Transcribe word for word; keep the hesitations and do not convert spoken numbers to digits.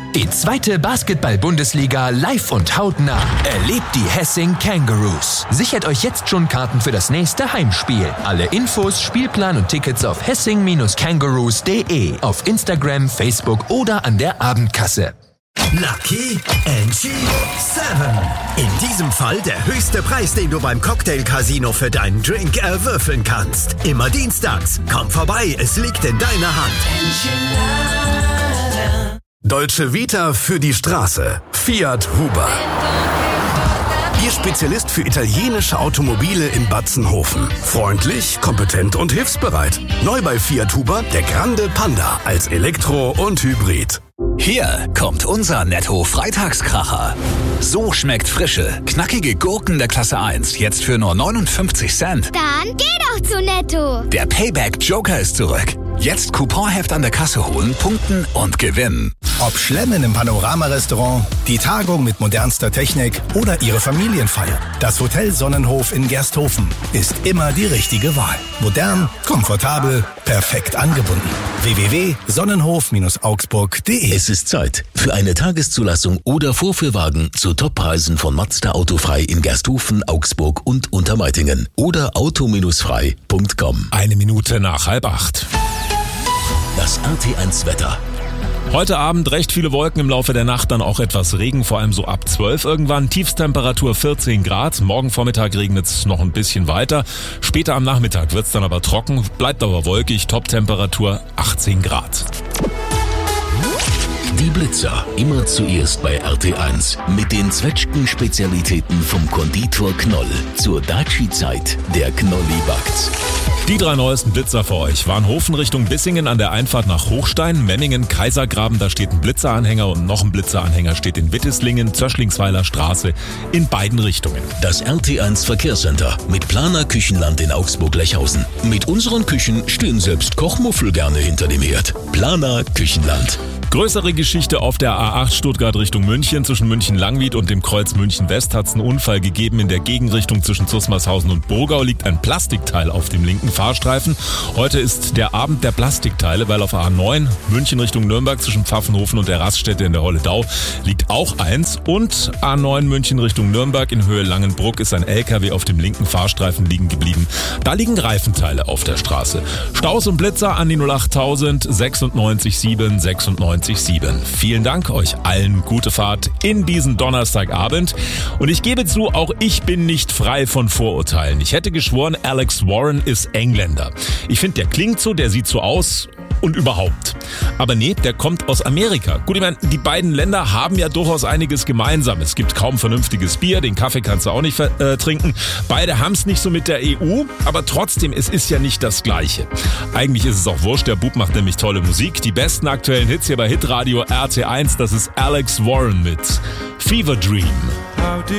Die zweite Basketball-Bundesliga live und hautnah. Erlebt die Hessing Kangaroos. Sichert euch jetzt schon Karten für das nächste Heimspiel. Alle Infos, Spielplan und Tickets auf hessing kangaroos punkt de, auf Instagram, Facebook oder an der Abendkasse. Lucky N G sieben. In diesem Fall der höchste Preis, den du beim Cocktail Casino für deinen Drink erwürfeln kannst. Immer dienstags. Komm vorbei, es liegt in deiner Hand. Dolce Vita für die Straße. Fiat Huber. Ihr Spezialist für italienische Automobile in Batzenhofen. Freundlich, kompetent und hilfsbereit. Neu bei Fiat Huber der Grande Panda als Elektro und Hybrid. Hier kommt unser Netto-Freitagskracher. So schmeckt frische, knackige Gurken der Klasse eins jetzt für nur neunundfünfzig Cent. Dann geh doch zu Netto. Der Payback-Joker ist zurück. Jetzt Couponheft an der Kasse holen, punkten und gewinnen. Ob Schlemmen im Panorama-Restaurant, die Tagung mit modernster Technik oder Ihre Familienfeier. Das Hotel Sonnenhof in Gersthofen ist immer die richtige Wahl. Modern, komfortabel, perfekt angebunden. w w w punkt sonnenhof augsburg punkt de. Es ist Zeit für eine Tageszulassung oder Vorführwagen zu Toppreisen von Mazda Autofrei in Gersthofen, Augsburg und Untermeitingen oder auto frei punkt com. Eine Minute nach halb acht. Das R T eins Wetter. Heute Abend recht viele Wolken, im Laufe der Nacht dann auch etwas Regen, vor allem so ab zwölf irgendwann. Tiefstemperatur vierzehn Grad. Morgen Vormittag regnet es noch ein bisschen weiter. Später am Nachmittag wird es dann aber trocken, bleibt aber wolkig. Toptemperatur achtzehn Grad. Die Blitzer, immer zuerst bei R T eins. Mit den Zwetschgen-Spezialitäten vom Konditor Knoll. Zur Daci-Zeit, der Knolli backt's. Die drei neuesten Blitzer für euch. Warnhofen Richtung Bissingen an der Einfahrt nach Hochstein. Memmingen, Kaisergraben, da steht ein Blitzeranhänger und noch ein Blitzeranhänger steht in Wittislingen, Zöschlingsweiler Straße, in beiden Richtungen. Das R T eins Verkehrscenter mit Planer Küchenland in Augsburg-Lechhausen. Mit unseren Küchen stehen selbst Kochmuffel gerne hinter dem Herd. Planer Küchenland. Größere Geschichte auf der A acht Stuttgart Richtung München. Zwischen München-Langwied und dem Kreuz München-West hat es einen Unfall gegeben. In der Gegenrichtung zwischen Zusmarshausen und Burgau liegt ein Plastikteil auf dem linken Fahrstreifen. Heute ist der Abend der Plastikteile, weil auf A neun München Richtung Nürnberg zwischen Pfaffenhofen und der Raststätte in der Holledau liegt auch eins. Und A neun München Richtung Nürnberg in Höhe Langenbruck ist ein L K W auf dem linken Fahrstreifen liegen geblieben. Da liegen Reifenteile auf der Straße. Staus und Blitzer an die null acht null null neun sechs sieben sechsundneunzig sieben. Vielen Dank euch allen, gute Fahrt in diesen Donnerstagabend. Und ich gebe zu, auch ich bin nicht frei von Vorurteilen. Ich hätte geschworen, Alex Warren ist Engländer. Ich finde, der klingt so, der sieht so aus und überhaupt. Aber nee, der kommt aus Amerika. Gut, ich meine, die beiden Länder haben ja durchaus einiges gemeinsam. Es gibt kaum vernünftiges Bier, den Kaffee kannst du auch nicht äh, trinken. Beide haben es nicht so mit der E U, aber trotzdem, es ist ja nicht das Gleiche. Eigentlich ist es auch wurscht, der Bub macht nämlich tolle Musik. Die besten aktuellen Hits hier bei Hitradio R T eins, das ist Alex Warren mit Fever Dream.